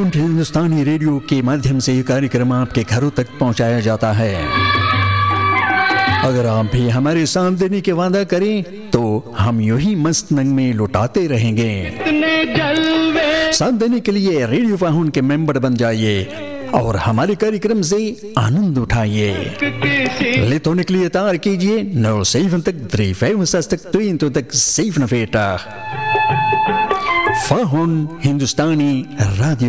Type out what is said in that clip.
On Hindustani radio के माध्यम से ये कार्यक्रम आपके घरों तक पहुंचाया जाता है। अगर आप भी हमारे साथ देने के वादा करें तो हम यूं ही मस्त नंग में लुटाते रहेंगे। साथ देने के लिए रेडियो फाहुन के मेंबर बन जाइए और हमारे कार्यक्रम से आनंद उठाइए। लेत होने के लिए तार कीजिए 07353 फाहुन हिंदुस्तानी radio